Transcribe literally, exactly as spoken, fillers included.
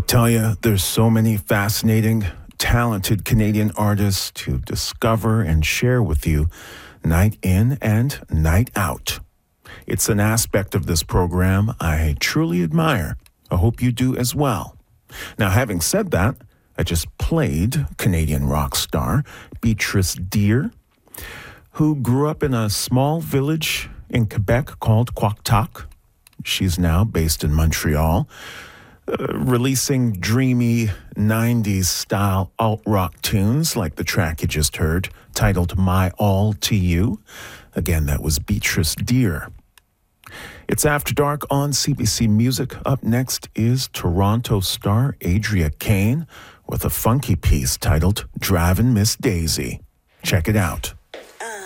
tell you, there's so many fascinating, talented Canadian artists to discover and share with you night in and night out. It's an aspect of this program I truly admire. I hope you do as well. Now, having said that, I just played Canadian rock star Beatrice Deer, who grew up in a small village in Quebec called Quoctac. She's now based in Montreal, uh, releasing dreamy nineties-style alt-rock tunes like the track you just heard, titled My All to You. Again, that was Beatrice Deer. It's After Dark on C B C Music. Up next is Toronto star Adria Kane with a funky piece titled Drivin' Miss Daisy. Check it out.